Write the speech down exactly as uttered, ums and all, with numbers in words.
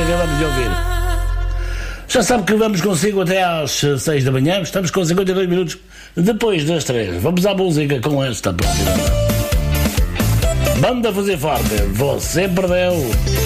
acabamos de ouvir. Já sabe que vamos consigo até às seis da manhã. Estamos com cinquenta e dois minutos depois das três. Vamos à música com esta próxima. Banda Fazer Farta. Você perdeu.